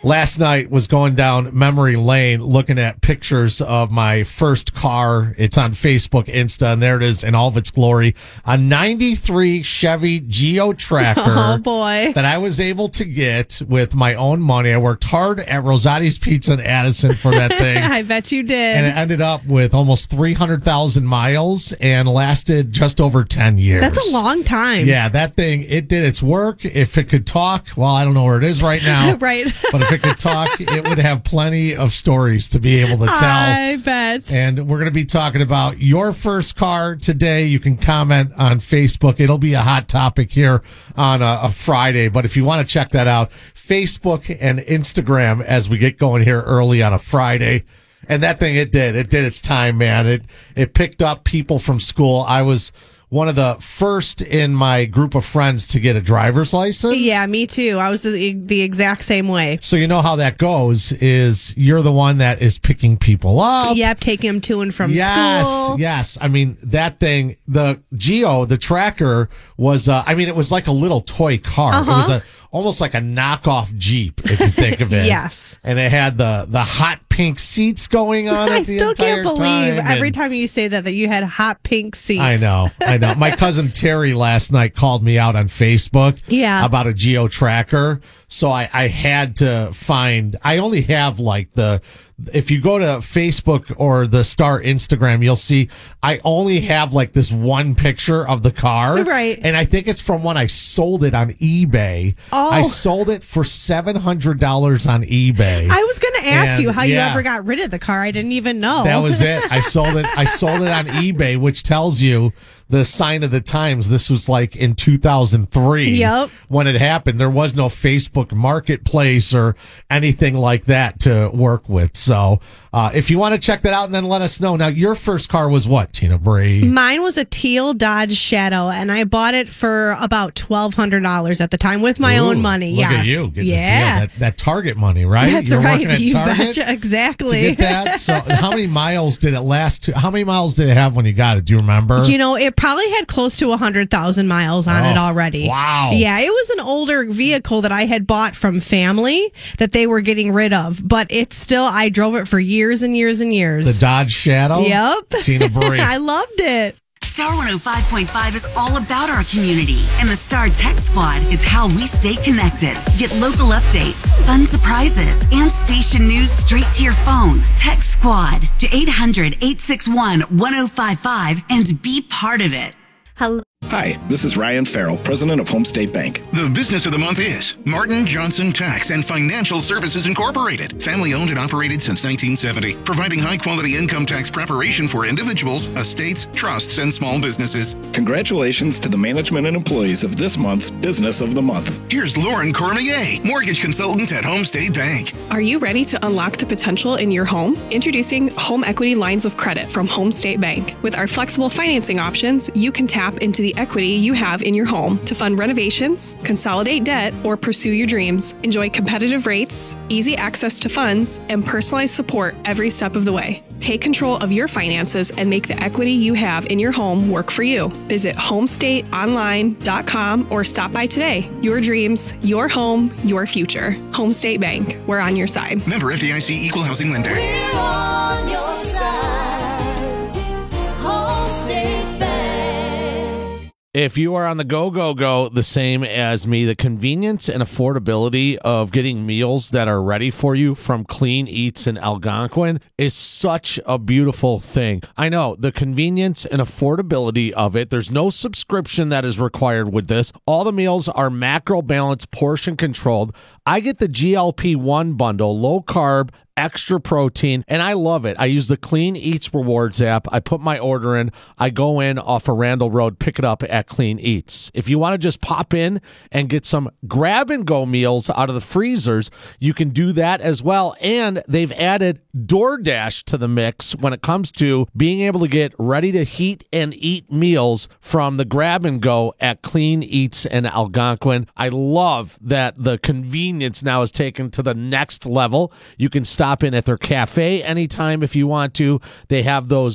Last night was going down memory lane looking at pictures of my first car. It's on Facebook, Insta, and there it is in all of its glory. A 93 Chevy Geo Tracker. Oh, boy. That I was able to get with my own money. I worked hard at Rosati's Pizza in Addison for that thing. I bet you did. And it ended up with almost 300,000 miles and lasted just over 10 years. That's a long time. Yeah, that thing, it did its work. If it could talk, well, I don't know where it is right now. Right. But if it could talk, it would have plenty of stories to be able to tell. I bet. And we're going to be talking about your first car today. You can comment on Facebook. It'll be a hot topic here on a Friday. But if you want to check that out, Facebook and Instagram as we get going here early on a Friday. And that thing, it did its time, man. It picked up people from school. I was one of the first in my group of friends to get a driver's license. Yeah, me too. I was the exact same way. So you know how that goes is you're the one that is picking people up. Yep, taking them to and from school. Yes. I mean, that thing, the Geo, the tracker was, it was like a little toy car. It was almost like a knockoff Jeep, if you think of it. Yes. And it had the hot pink seats going on I at the still entire can't believe time. every time you say that you had hot pink seats. I know. My cousin Terry last night called me out on Facebook about a Geo Tracker. So I had to find, I only have like if you go to Facebook or the Star Instagram, you'll see I only have like this one picture of the car. Right. And I think it's from when I sold it on eBay. Oh. I sold it for $700 on eBay. I was going to ask you how you yeah. ever got rid of the car. I didn't even know. That was it. I sold it on eBay, which tells you the sign of the times. This was like in 2003 Yep. when it happened. There was no Facebook Marketplace or anything like that to work with. So if you want to check that out and then let us know. Now, your first car was what, Tina Bree? Mine was a teal Dodge Shadow, and I bought it for about $1,200 at the time with my own money. Look at you getting the deal. That Target money, right? That's You're right. working at You Target betcha. Exactly. to get that. So how many miles did it last to? How many miles did it have when you got it? Do you remember? You know, it probably had close to 100,000 miles on it already. Wow. Yeah, it was an older vehicle that I had bought from family that they were getting rid of, but it's still, I drove it for years and years and years. The Dodge Shadow? Yep. Tina Bree. I loved it. Star 105.5 is all about our community, and the Star Tech Squad is how we stay connected. Get local updates, fun surprises, and station news straight to your phone. Tech Squad to 800-861-1055 and be part of it. Hello. Hi, this is Ryan Farrell, president of Home State Bank. The business of the month is Martin Johnson Tax and Financial Services Incorporated. Family owned and operated since 1970, providing high-quality income tax preparation for individuals, estates, trusts, and small businesses. Congratulations to the management and employees of this month's Business of the Month. Here's Lauren Cormier, mortgage consultant at Home State Bank. Are you ready to unlock the potential in your home? Introducing Home Equity Lines of Credit from Home State Bank. With our flexible financing options, you can tap into the equity you have in your home to fund renovations, consolidate debt, or pursue your dreams. Enjoy competitive rates, easy access to funds, and personalized support every step of the way. Take control of your finances and make the equity you have in your home work for you. Visit homestateonline.com or stop by today. Your dreams, your home, your future. Home State Bank. We're on your side. Member FDIC Equal Housing Lender. We're on your side. Home State Bank. If you are on the go, the same as me, the convenience and affordability of getting meals that are ready for you from Clean Eats in Algonquin is such a beautiful thing. I know the convenience and affordability of it. There's no subscription that is required with this. All the meals are macro balanced, portion controlled. I get the GLP-1 bundle, low carb, extra protein, and I love it. I use the Clean Eats Rewards app. I put my order in. I go in off of Randall Road, pick it up at Clean Eats. If you want to just pop in and get some grab-and-go meals out of the freezers, you can do that as well. And they've added DoorDash to the mix when it comes to being able to get ready-to-heat-and-eat meals from the grab-and-go at Clean Eats in Algonquin. I love that the convenience now is taken to the next level. You can stop in at their cafe anytime if you want to. They have those